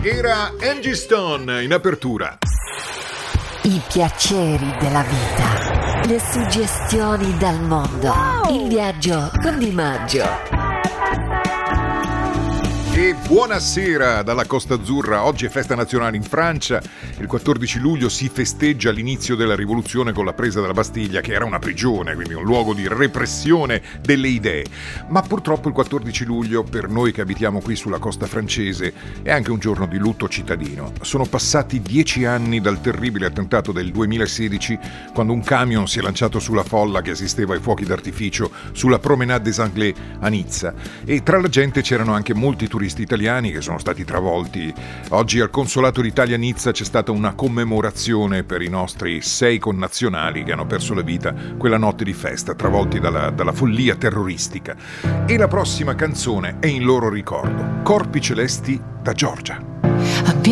Era Angie Stone in apertura. I piaceri della vita, le suggestioni dal mondo, il viaggio con Di Maggio. E buonasera dalla Costa Azzurra. Oggi è festa nazionale in Francia. Il 14 luglio si festeggia l'inizio della rivoluzione con la presa della Bastiglia, che era una prigione, quindi un luogo di repressione delle idee. Ma purtroppo il 14 luglio, per noi che abitiamo qui sulla costa francese, è anche un giorno di lutto cittadino. Sono passati 10 anni dal terribile attentato del 2016, quando un camion si è lanciato sulla folla che assisteva ai fuochi d'artificio sulla Promenade des Anglais a Nizza. E tra la gente c'erano anche molti turisti italiani che sono stati travolti. Oggi al Consolato d'Italia a Nizza c'è stata una commemorazione per i nostri 6 connazionali che hanno perso la vita quella notte di festa, travolti dalla follia terroristica. E la prossima canzone è in loro ricordo, Corpi Celesti da Giorgia.